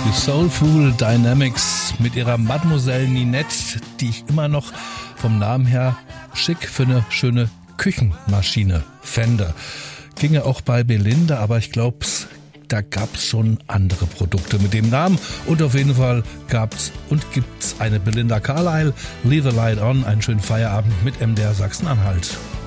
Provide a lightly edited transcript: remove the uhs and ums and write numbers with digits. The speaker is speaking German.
Die Soulful Dynamics mit ihrer Mademoiselle Ninette, die ich immer noch vom Namen her schick für eine schöne Küchenmaschine fände. Ginge auch bei Belinda, aber ich glaube, da gab's schon andere Produkte mit dem Namen. Und auf jeden Fall gab's und gibt's eine Belinda Carlisle. Leave the Light On, einen schönen Feierabend mit MDR Sachsen-Anhalt.